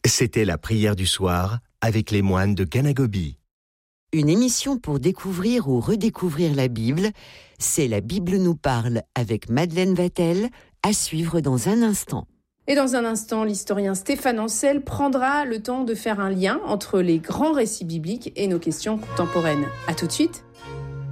C'était la prière du soir avec les moines de Ganagobi. Une émission pour découvrir ou redécouvrir la Bible, c'est La Bible nous parle avec Madeleine Vatel, à suivre dans un instant. Et dans un instant, l'historien Stéphane Ancel prendra le temps de faire un lien entre les grands récits bibliques et nos questions contemporaines. À tout de suite.